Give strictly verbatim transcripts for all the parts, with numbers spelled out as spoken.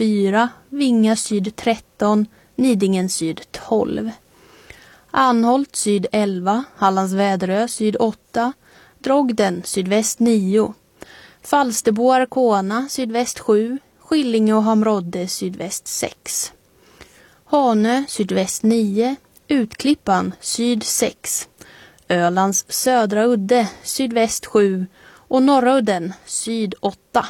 fyra, Vinga syd tretton, Nidingen syd tolv. Anholt syd elva, Hallands Väderö syd åtta, Drogden sydväst nio, Falsterbo Arkona sydväst sju, Skillinge och Hamrodde sydväst sex. Hanö sydväst nio, Utklippan syd sex, Ölands södra udde sydväst sju och norra udden syd åtta.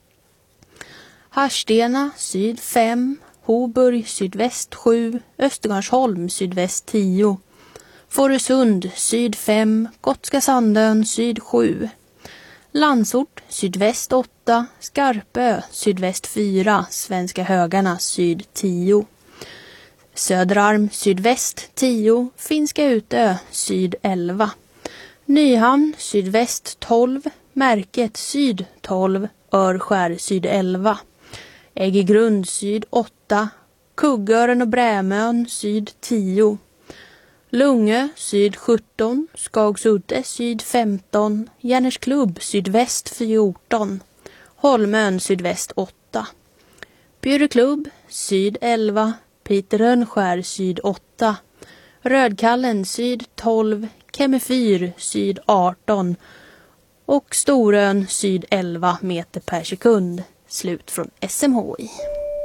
Harstena syd fem, Hoburg sydväst sju, Östergarnsholm sydväst tio, Fårösund syd fem, Gotska Sandön syd sju, Landsort sydväst åtta, Skarpö sydväst fyra, Svenska Högarna syd tio, Söderarm sydväst tio, Finska Utö syd elva, Nyhamn sydväst tolv, Märket syd tolv, Örskär syd elva, Äggegrund syd åtta, Kuggören och Brämön syd tio, Lungö syd sjutton, Skagsudde syd femton, Järnesklubb sydväst fjorton, Holmön sydväst åtta, Bjurreklubb syd elva, Piterönskär syd åtta, Rödkallen syd tolv, Kemmefyr syd arton och Storön syd elva meter per sekund. Slut från S M H I.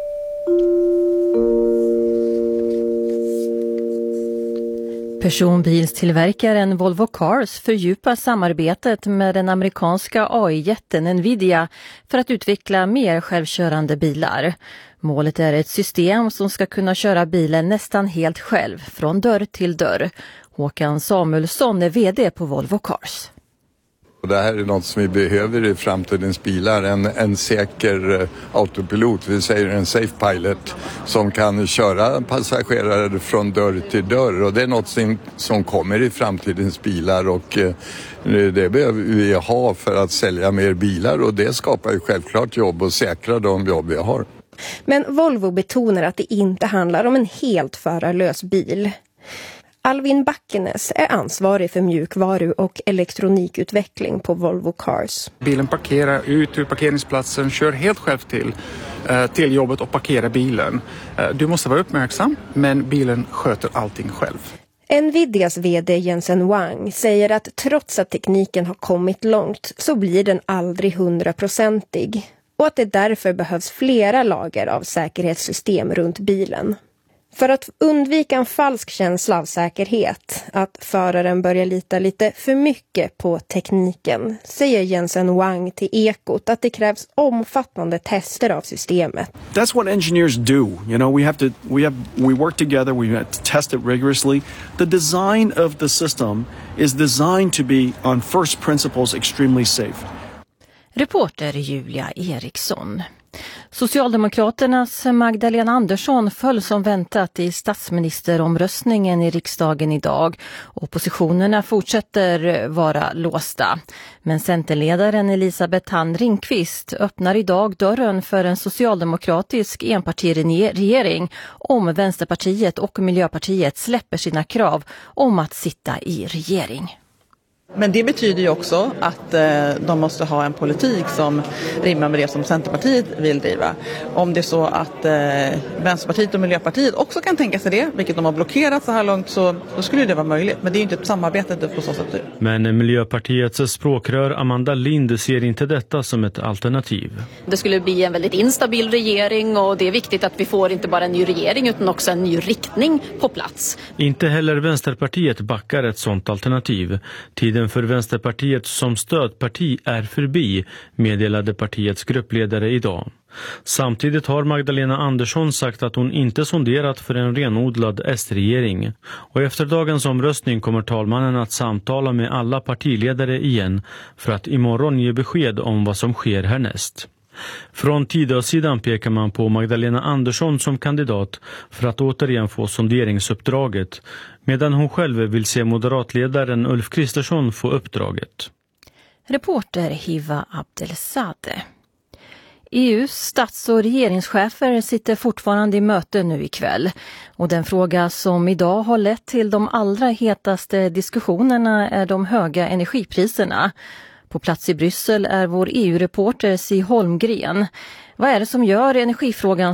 Personbilstillverkaren Volvo Cars fördjupar samarbetet med den amerikanska A I-jätten Nvidia för att utveckla mer självkörande bilar. Målet är ett system som ska kunna köra bilen nästan helt själv, från dörr till dörr. Håkan Samuelsson är vd på Volvo Cars. Det här är något som vi behöver i framtidens bilar, en, en säker autopilot, vi säger en safe pilot, som kan köra passagerare från dörr till dörr, och det är något som, som kommer i framtidens bilar, och eh, det behöver vi ha för att sälja mer bilar, och det skapar ju självklart jobb och säkra de jobb vi har. Men Volvo betonar att det inte handlar om en helt förarlös bil. Alvin Backenes är ansvarig för mjukvaru- och elektronikutveckling på Volvo Cars. Bilen parkerar ut ur parkeringsplatsen, kör helt själv till, till jobbet och parkerar bilen. Du måste vara uppmärksam, men bilen sköter allting själv. Nvidias vd Jensen Huang säger att trots att tekniken har kommit långt så blir den aldrig hundraprocentig. Och att det därför behövs flera lager av säkerhetssystem runt bilen. För att undvika en falsk känsla av säkerhet, att föraren börjar lita lite för mycket på tekniken, säger Jensen Huang till Ekot att det krävs omfattande tester av systemet. That's what engineers do. You know, we have to we have we work together, we have to test it rigorously. The design of the system is designed to be on first principles extremely safe. Reporter Julia Eriksson. Socialdemokraternas Magdalena Andersson föll som väntat i statsministeromröstningen i riksdagen idag. Oppositionerna fortsätter vara låsta. Men centerledaren Elisabeth Thand Ringqvist öppnar idag dörren för en socialdemokratisk enpartiregering om Vänsterpartiet och Miljöpartiet släpper sina krav om att sitta i regering. Men det betyder ju också att eh, de måste ha en politik som rimmar med det som Centerpartiet vill driva. Om det är så att eh, Vänsterpartiet och Miljöpartiet också kan tänka sig det, vilket de har blockerat så här långt, så då skulle det vara möjligt. Men det är ju inte ett samarbete på så sätt. Men Miljöpartiets språkrör Amanda Lind ser inte detta som ett alternativ. Det skulle bli en väldigt instabil regering, och det är viktigt att vi får inte bara en ny regering utan också en ny riktning på plats. Inte heller Vänsterpartiet backar ett sådant alternativ. Tiden för Vänsterpartiet som stödparti är förbi, meddelade partiets gruppledare idag. Samtidigt har Magdalena Andersson sagt att hon inte sonderat för en renodlad S-regering. Och efter dagens omröstning kommer talmannen att samtala med alla partiledare igen för att imorgon ge besked om vad som sker härnäst. Från Tidösidan pekar man på Magdalena Andersson som kandidat för att återigen få sonderingsuppdraget, medan hon själv vill se moderatledaren Ulf Kristersson få uppdraget. Reporter Hiva Abdelsade. E U:s stats- och regeringschefer sitter fortfarande i möte nu ikväll. Och den fråga som idag har lett till de allra hetaste diskussionerna är de höga energipriserna. På plats i Bryssel är vår E U-reporter Si Holmgren. Vad är det som gör energifrågan